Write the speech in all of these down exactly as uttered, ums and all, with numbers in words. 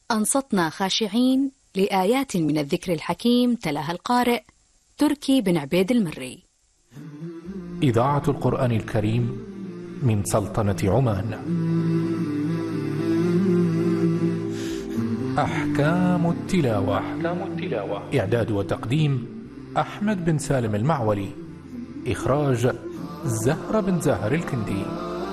أنصتنا خاشعين لآيات من الذكر الحكيم تلاها القارئ تركي بن عبيد المري. إذاعة القرآن الكريم من سلطنة عمان. أحكام التلاوة. أحكام التلاوة. إعداد وتقديم أحمد بن سالم المعولي. إخراج زهرة بن زهر الكندي.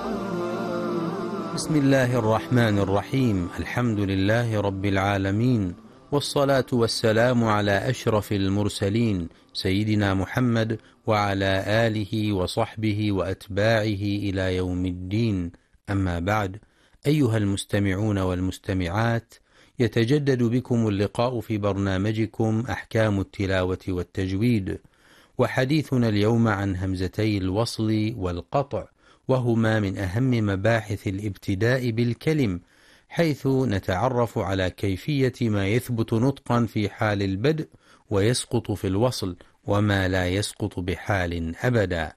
بسم الله الرحمن الرحيم. الحمد لله رب العالمين، والصلاة والسلام على أشرف المرسلين سيدنا محمد وعلى آله وصحبه وأتباعه إلى يوم الدين. أما بعد، أيها المستمعون والمستمعات، يتجدد بكم اللقاء في برنامجكم أحكام التلاوة والتجويد، وحديثنا اليوم عن همزتي الوصل والقطع، وهما من أهم مباحث الابتداء بالكلم، حيث نتعرف على كيفية ما يثبت نطقا في حال البدء ويسقط في الوصل، وما لا يسقط بحال أبدا.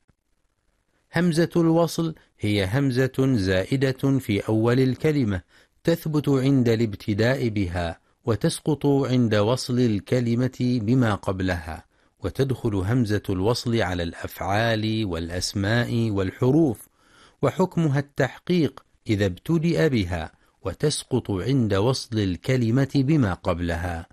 همزة الوصل هي همزة زائدة في أول الكلمة، تثبت عند الابتداء بها، وتسقط عند وصل الكلمة بما قبلها، وتدخل همزة الوصل على الأفعال والأسماء والحروف، وحكمها التحقيق إذا ابتدأ بها، وتسقط عند وصل الكلمة بما قبلها.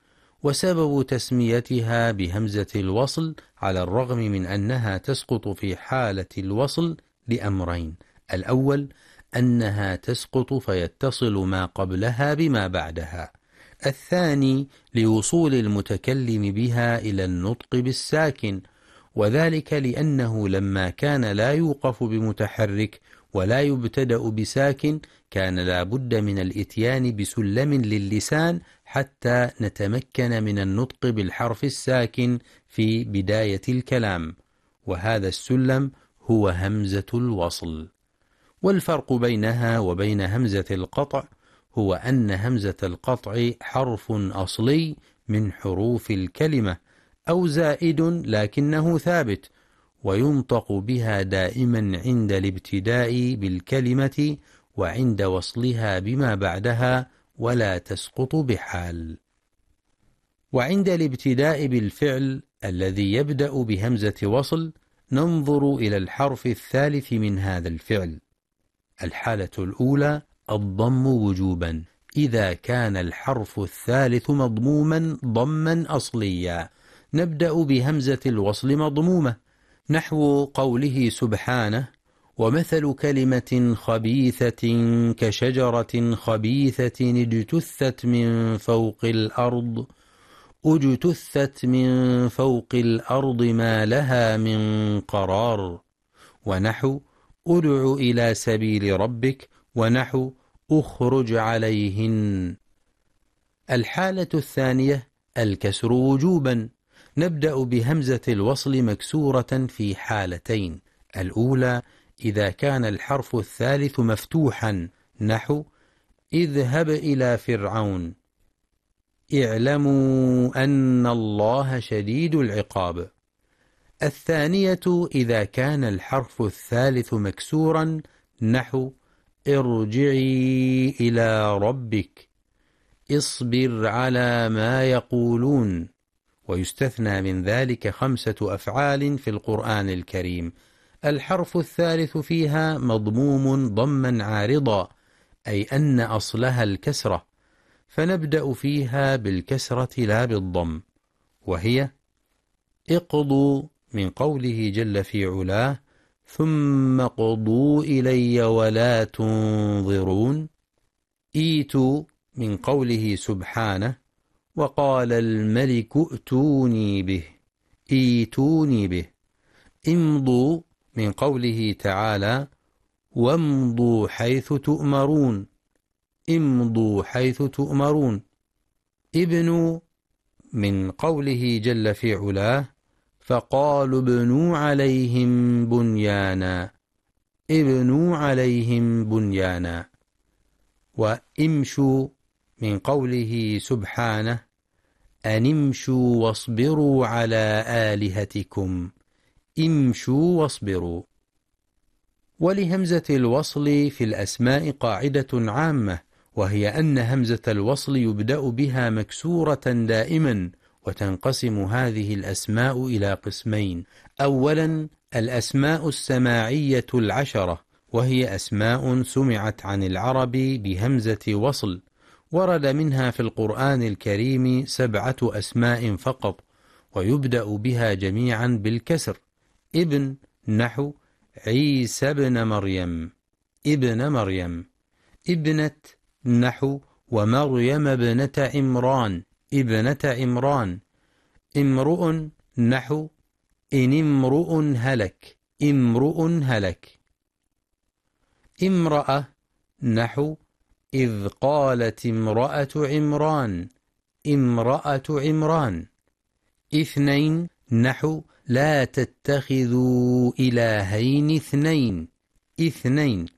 وسبب تسميتها بهمزة الوصل على الرغم من أنها تسقط في حالة الوصل لأمرين: الأول أنها تسقط فيتصل ما قبلها بما بعدها، الثاني لوصول المتكلم بها إلى النطق بالساكن، وذلك لأنه لما كان لا يوقف بمتحرك ولا يبتدأ بساكن، كان لا بد من الإتيان بسلم للسان حتى نتمكن من النطق بالحرف الساكن في بداية الكلام، وهذا السلم هو همزة الوصل. والفرق بينها وبين همزة القطع هو أن همزة القطع حرف أصلي من حروف الكلمة، أو زائد لكنه ثابت، وينطق بها دائما عند الابتداء بالكلمة وعند وصلها بما بعدها، ولا تسقط بحال. وعند الابتداء بالفعل الذي يبدأ بهمزة وصل، ننظر إلى الحرف الثالث من هذا الفعل. الحالة الأولى الضم وجوبا، إذا كان الحرف الثالث مضموما ضما أصليا، نبدأ بهمزة الوصل مضمومة، نحو قوله سبحانه: ومثل كلمة خبيثة كشجرة خبيثة اجتثت من فوق الأرض اجتثت من فوق الأرض ما لها من قرار، ونحو ادع إلى سبيل ربك، ونحو اخرج عليهن. الحالة الثانية الكسر وجوبا، نبدأ بهمزة الوصل مكسورة في حالتين: الأولى إذا كان الحرف الثالث مفتوحا، نحو اذهب إلى فرعون، اعلموا أن الله شديد العقاب. الثانية إذا كان الحرف الثالث مكسورا، نحو ارجعي إلى ربك، اصبر على ما يقولون. ويستثنى من ذلك خمسة أفعال في القرآن الكريم، الحرف الثالث فيها مضموم ضما عارضا، أي أن أصلها الكسرة، فنبدأ فيها بالكسرة لا بالضم، وهي اقضوا من قوله جل في علاه: ثم قضوا إلي ولا تنظرون. ايتوا من قوله سبحانه: وقال الملك ائتوني به، ايتوني به. امضوا من قوله تعالى: وامضوا حيث تؤمرون، امضوا حيث تؤمرون. ابنوا من قوله جل في علاه: فقالوا ابنوا عليهم بنيانا، ابنوا عليهم بنيانا. وامشوا من قوله سبحانه: أن امشوا واصبروا على آلهتكم، امشوا واصبروا. ولهمزة الوصل في الأسماء قاعدة عامة، وهي أن همزة الوصل يبدأ بها مكسورة دائما. وتنقسم هذه الأسماء إلى قسمين: أولا الأسماء السماعية العشرة، وهي أسماء سمعت عن العرب بهمزة وصل، ورد منها في القرآن الكريم سبعة أسماء فقط، ويبدأ بها جميعا بالكسر: ابن نحو عيسى بن مريم، ابن مريم. ابنة نحو ومريم ابنة عمران، ابنة عمران. امرؤ نحو إن امرؤ هلك، امرؤ هلك. امرأة نحو إذ قالت امرأة عمران، امرأة عمران. اثنين نحو لا تتخذوا إلهين اثنين، اثنين.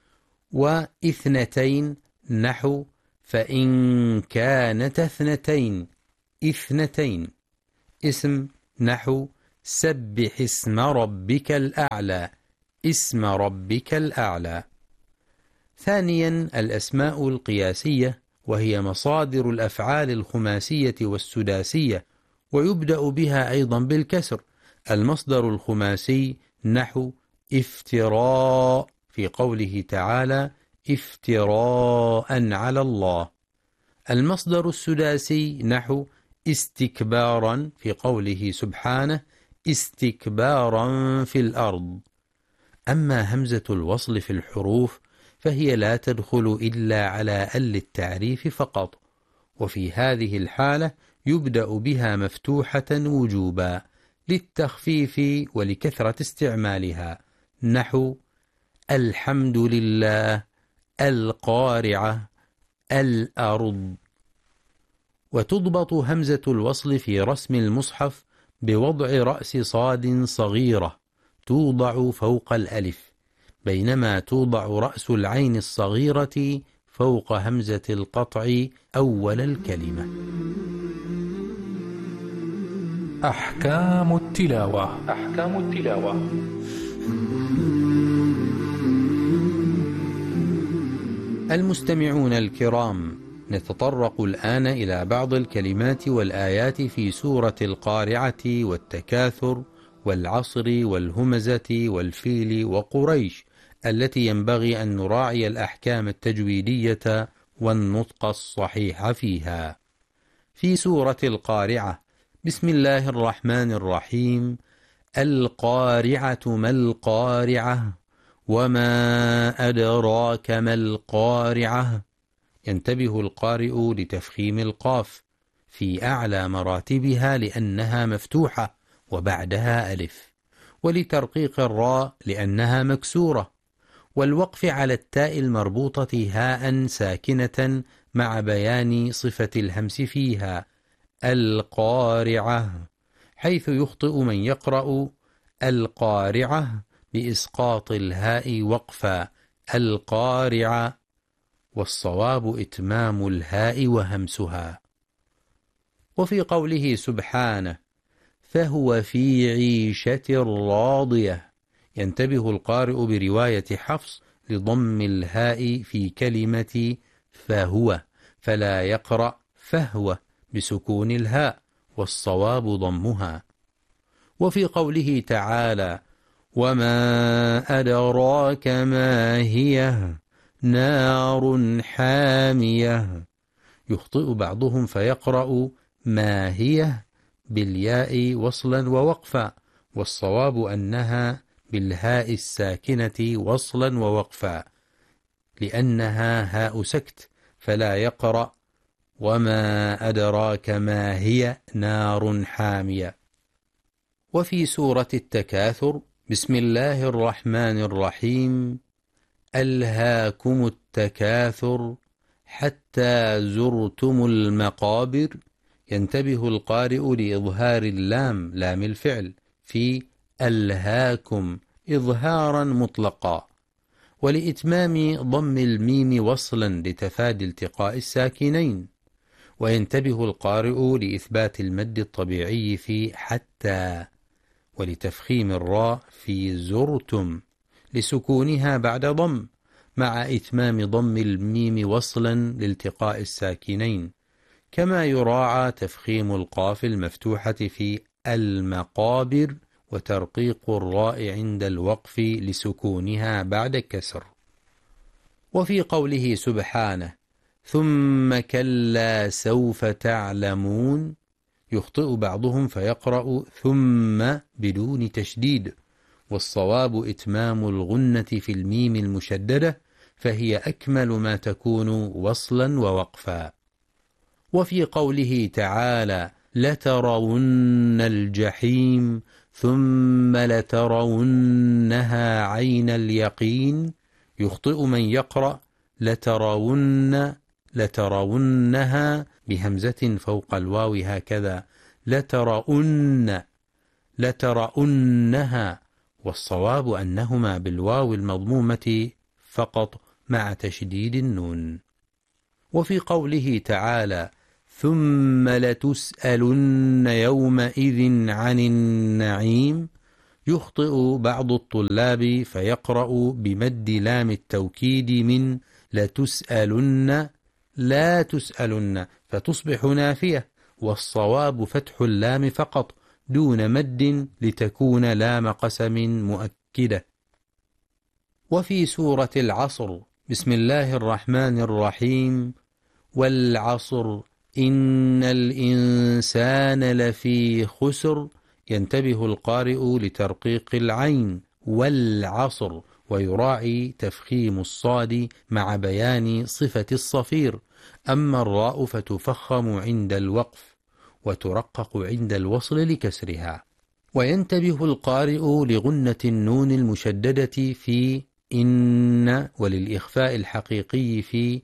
واثنتين نحو فإن كانت اثنتين، اثنتين. اسم نحو سبح اسم ربك الأعلى، اسم ربك الأعلى. ثانيا الأسماء القياسية، وهي مصادر الأفعال الخماسية والسداسية، ويبدأ بها أيضا بالكسر. المصدر الخماسي نحو افتراء في قوله تعالى افتراء على الله. المصدر السداسي نحو استكبارا في قوله سبحانه استكبارا في الأرض. أما همزة الوصل في الحروف فهي لا تدخل إلا على ال التعريف فقط، وفي هذه الحالة يبدأ بها مفتوحة وجوبا للتخفيف ولكثرة استعمالها، نحو الحمد لله، القارعة، الأرض. وتضبط همزة الوصل في رسم المصحف بوضع رأس صاد صغيرة توضع فوق الألف، بينما توضع رأس العين الصغيرة فوق همزة القطع أول الكلمة. أحكام التلاوة. أحكام التلاوة. المستمعون الكرام، نتطرق الآن إلى بعض الكلمات والآيات في سورة القارعة والتكاثر والعصر والهمزة والفيل وقريش، التي ينبغي أن نراعي الأحكام التجويدية والنطق الصحيح فيها. في سورة القارعة: بسم الله الرحمن الرحيم. القارعة ما القارعة وما أدراك ما القارعة. ينتبه القارئ لتفخيم القاف في أعلى مراتبها لأنها مفتوحة وبعدها ألف، ولترقيق الراء لأنها مكسورة، والوقف على التاء المربوطة هاء ساكنة مع بيان صفة الهمس فيها، القارعة، حيث يخطئ من يقرأ القارعة بإسقاط الهاء وقفا، القارعة، والصواب إتمام الهاء وهمسها. وفي قوله سبحانه: فهو في عيشة راضية، ينتبه القارئ برواية حفص لضم الهاء في كلمة فهو، فلا يقرأ فهو بسكون الهاء، والصواب ضمها. وفي قوله تعالى: وما أدراك ما هي نار حامية، يخطئ بعضهم فيقرأ ما هي بالياء وصلا ووقفا، والصواب أنها بالهاء الساكنة وصلا ووقفا، لأنها هاء سكت، فلا يقرأ وما أدراك ما هي نار حامية. وفي سورة التكاثر: بسم الله الرحمن الرحيم. ألهاكم التكاثر حتى زرتم المقابر، ينتبه القارئ لإظهار اللام، لام الفعل، في ألهاكم إظهارا مطلقا، ولإتمام ضم الميم وصلا لتفادي التقاء الساكنين. وينتبه القارئ لإثبات المد الطبيعي في حتى، ولتفخيم الراء في زرتم لسكونها بعد ضم، مع إتمام ضم الميم وصلا لالتقاء الساكنين، كما يراعى تفخيم القاف المفتوحة في المقابر وترقيق الراء عند الوقف لسكونها بعد الكسر. وفي قوله سبحانه ثم كلا سوف تعلمون يخطئ بعضهم فيقرأ ثم بدون تشديد، والصواب إتمام الغنة في الميم المشددة، فهي أكمل ما تكون وصلا ووقفا. وفي قوله تعالى لترون الجحيم ثم لترونها عين اليقين يخطئ من يقرأ لترون لترونها بهمزة فوق الواو هكذا لترون لترونها، والصواب أنهما بالواو المضمومة فقط مع تشديد النون. وفي قوله تعالى ثم لتسألن يومئذ عن النعيم يخطئ بعض الطلاب فيقرأ بمد لام التوكيد من لتسألن لا تسألن فتصبح نافية، والصواب فتح اللام فقط دون مد لتكون لام قسم مؤكدة. وفي سورة العصر بسم الله الرحمن الرحيم والعصر إن الإنسان لفي خسر ينتبه القارئ لترقيق العين والعصر، ويراعي تفخيم الصاد مع بيان صفة الصفير. أما الراء فتفخم عند الوقف وترقق عند الوصل لكسرها. وينتبه القارئ لغنة النون المشددة في إن وللإخفاء الحقيقي في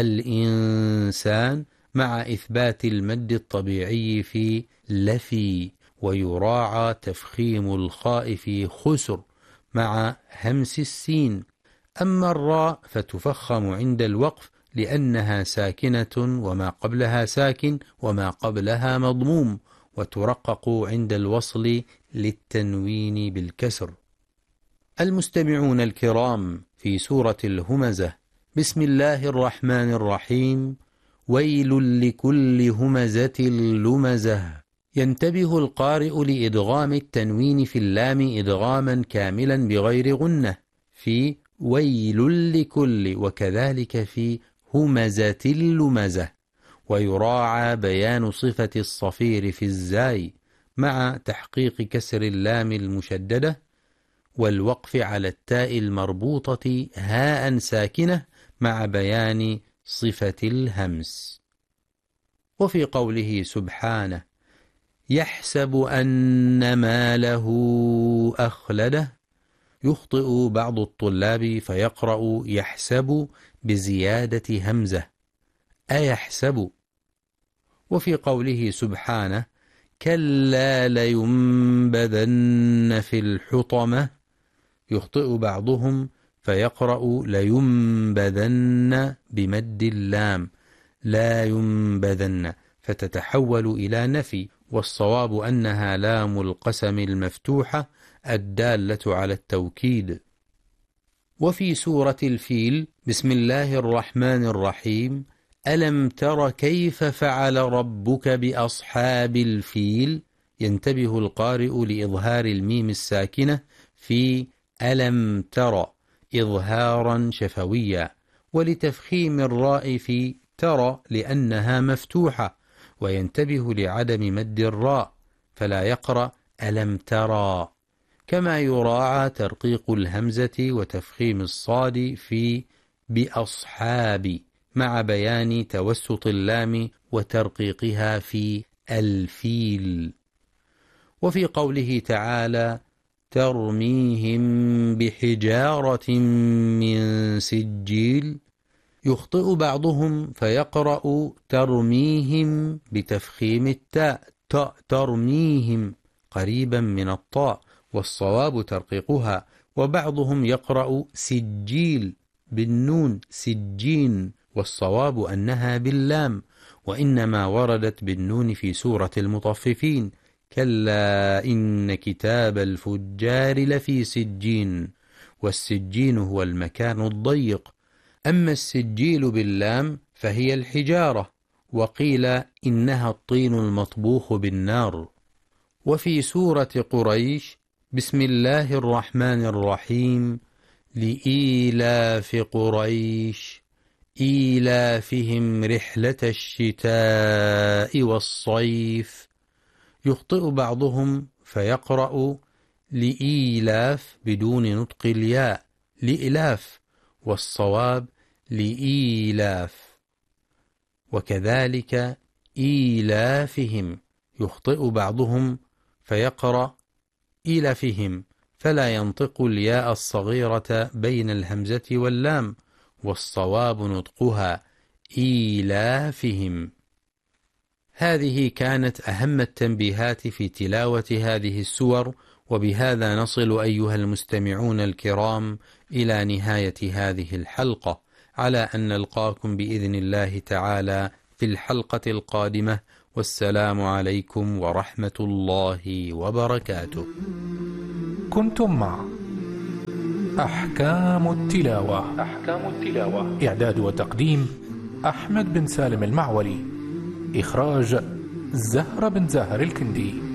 الإنسان مع إثبات المد الطبيعي في لفي، ويراعى تفخيم الخاء في خسر مع همس السين. أما الراء فتفخم عند الوقف لأنها ساكنة وما قبلها ساكن وما قبلها مضموم، وترقق عند الوصل للتنوين بالكسر. المستمعون الكرام، في سورة الهمزة بسم الله الرحمن الرحيم ويل لكل همزة لمزة ينتبه القارئ لإدغام التنوين في اللام إدغاما كاملا بغير غنة في ويل لكل، وكذلك في همزة لمزة، ويراعى بيان صفة الصفير في الزاي مع تحقيق كسر اللام المشددة والوقف على التاء المربوطة هاء ساكنة مع بيان صفة الهمس. وفي قوله سبحانه يحسب أن ماله أخلده يخطئ بعض الطلاب فيقرأ يحسب بزيادة همزة أيحسب. وفي قوله سبحانه كلا لينبذن في الحطمة يخطئ بعضهم فيقرأ لينبذن بمد اللام لا ينبذن فتتحول إلى نفي، والصواب أنها لام القسم المفتوحة الدالة على التوكيد. وفي سورة الفيل بسم الله الرحمن الرحيم ألم تر كيف فعل ربك بأصحاب الفيل ينتبه القارئ لإظهار الميم الساكنة في ألم تر إظهارا شفويا، ولتفخيم الراء في ترى لأنها مفتوحة، وينتبه لعدم مد الراء فلا يقرأ ألم ترى، كما يراعى ترقيق الهمزة وتفخيم الصاد في بأصحاب مع بيان توسط اللام وترقيقها في الفيل. وفي قوله تعالى ترميهم بحجارة من سجيل يخطئ بعضهم فيقرأ ترميهم بتفخيم التاء ترميهم قريبا من الطاء، والصواب ترقيقها، وبعضهم يقرأ سجيل بالنون سجين، والصواب أنها باللام، وإنما وردت بالنون في سورة المطففين كلا إن كتاب الفجار لفي سجين، والسجين هو المكان الضيق، أما السجيل باللام فهي الحجارة، وقيل إنها الطين المطبوخ بالنار. وفي سورة قريش بسم الله الرحمن الرحيم لإيلاف قريش إيلافهم رحلة الشتاء والصيف، يخطئ بعضهم فيقرأ لإيلاف بدون نطق الياء لإلاف، والصواب لإيلاف. وكذلك إيلافهم يخطئ بعضهم فيقرأ إيلافهم، فلا ينطق الياء الصغيرة بين الهمزة واللام، والصواب نطقها إيلافهم. هذه كانت أهم التنبيهات في تلاوة هذه السور، وبهذا نصل أيها المستمعون الكرام إلى نهاية هذه الحلقة، على أن نلقاكم بإذن الله تعالى في الحلقة القادمة، والسلام عليكم ورحمة الله وبركاته. كنتم مع أحكام التلاوة. أحكام التلاوة إعداد وتقديم أحمد بن سالم المعولي، إخراج زهرة بن زاهر الكندي.